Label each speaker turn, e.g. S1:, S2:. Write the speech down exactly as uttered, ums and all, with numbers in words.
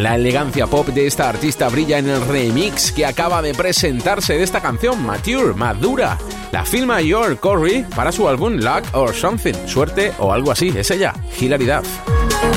S1: La elegancia pop de esta artista brilla en el remix que acaba de presentarse de esta canción, Mature, Madura. La firma York Corry para su álbum Luck or Something, suerte o algo así, es ella, Hilary Duff.